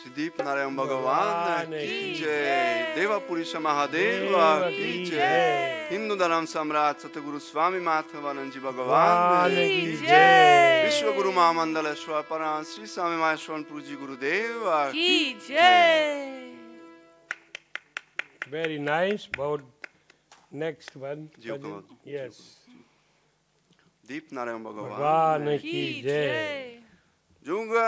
दीप नारायण भगवान की जय। देवापुरी से महादेव की जय। हिंदू धर्म सम्राट सतगुरु स्वामी माधवानंद जी भगवान की जय। विश्व गुरु महामंडलेश्वर परां श्री स्वामी माहेश्वर जी गुरुदेव की जय। Very nice. About next one. Yes. दीप नारायण भगवान की जय। जुग